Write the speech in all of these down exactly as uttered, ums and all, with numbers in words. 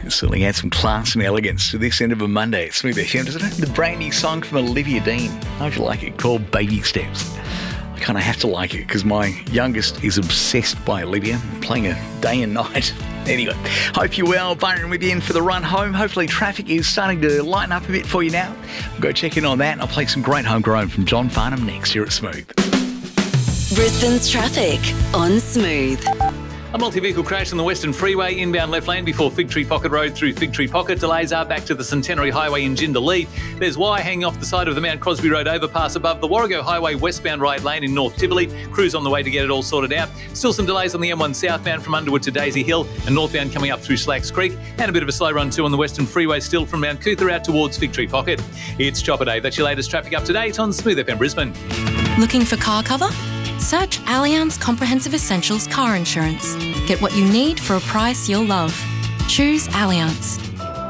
It certainly adds some class and elegance to this end of a Monday. It's Smooth F M, doesn't it? The brand new song from Olivia Dean. How'd you like it? Called Baby Steps. I kind of have to like it because my youngest is obsessed by Olivia, playing her day and night. Anyway, hope you're well. Byron with you in for the run home. Hopefully traffic is starting to lighten up a bit for you now. We'll go check in on that and I'll play some great homegrown from John Farnham next here at Smooth. Brisbane's traffic on Smooth. A multi-vehicle crash on the Western Freeway, inbound left lane before Fig Tree Pocket Road through Fig Tree Pocket. Delays are back to the Centenary Highway in Jindalee. There's Y hanging off the side of the Mount Crosby Road overpass above the Warrego Highway westbound right lane in North Tivoli. Crews on the way to get it all sorted out. Still some delays on the M one southbound from Underwood to Daisy Hill and northbound coming up through Slacks Creek. And a bit of a slow run too on the Western Freeway still from Mount Cootha out towards Fig Tree Pocket. It's Chopper Day. That's your latest traffic up to date on Smooth F M Brisbane. Looking for car cover? Search Allianz Comprehensive Essentials Car Insurance. Get what you need for a price you'll love. Choose Allianz.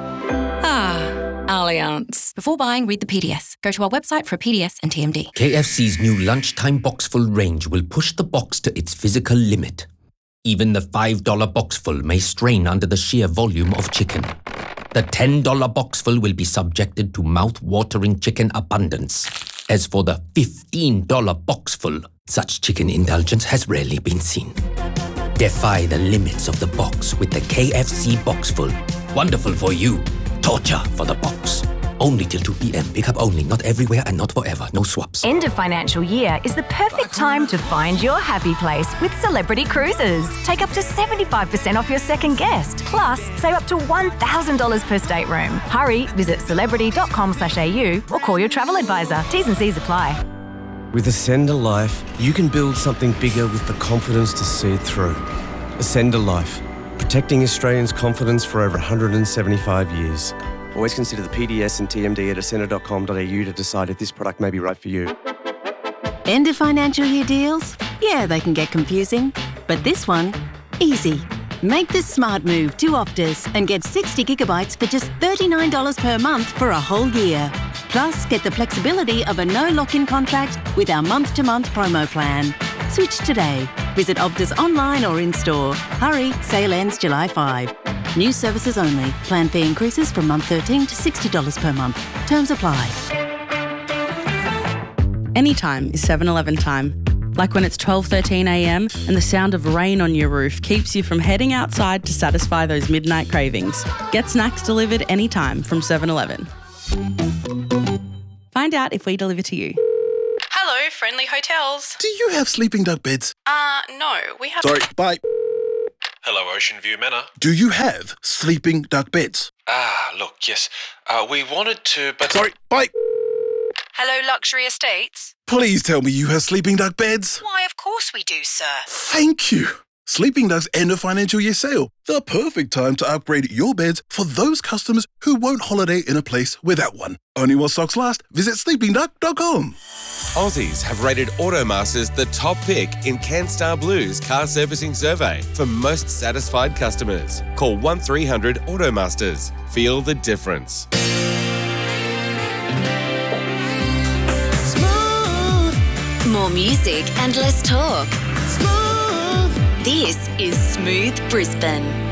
Ah, Allianz. Before buying, read the P D S. Go to our website for a P D S and T M D. K F C's new lunchtime boxful range will push the box to its physical limit. Even the five dollar boxful may strain under the sheer volume of chicken. The ten dollar boxful will be subjected to mouth-watering chicken abundance. As for the fifteen dollar boxful, such chicken indulgence has rarely been seen. Defy the limits of the box with the K F C Boxful. Wonderful for you. Torture for the box. Only till two p.m. Pick up only. Not everywhere and not forever. No swaps. End of financial year is the perfect time to find your happy place with Celebrity Cruises. Take up to seventy-five percent off your second guest. Plus, save up to one thousand dollars per stateroom. Hurry, visit celebrity.com slash au or call your travel advisor. T's and C's apply. With Ascender Life, you can build something bigger with the confidence to see it through. Ascender Life, protecting Australians' confidence for over one hundred seventy-five years. Always consider the P D S and T M D at ascender dot com dot a u to decide if this product may be right for you. End of financial year deals? Yeah, they can get confusing. But this one, easy. Make the smart move to Optus and get sixty gigabytes for just thirty-nine dollars per month for a whole year. Plus, get the flexibility of a no lock-in contract with our month-to-month promo plan. Switch today. Visit Optus online or in-store. Hurry, sale ends July fifth. New services only. Plan fee increases from month thirteen to sixty dollars per month. Terms apply. Anytime is seven eleven time. Like when it's twelve thirteen a m and the sound of rain on your roof keeps you from heading outside to satisfy those midnight cravings. Get snacks delivered anytime from seven eleven. Find out if we deliver to you. Hello, Friendly Hotels. Do you have sleeping duck beds? Uh, no, we have... Sorry, bye. Hello, Ocean View Manor. Do you have sleeping duck beds? Ah, look, yes. Uh, we wanted to, but... Sorry, bye. Hello, Luxury Estates. Please tell me you have sleeping duck beds. Why, of course we do, sir. Thank you. Sleeping Duck's end of financial year sale. The perfect time to upgrade your beds for those customers who won't holiday in a place without one. Only while stocks last. Visit sleeping duck dot com. Aussies have rated Automasters the top pick in CanStar Blue's car servicing survey for most satisfied customers. Call one three hundred Automasters. Feel the difference. Smooth. More music and less talk. Smooth. This is Smooth Brisbane.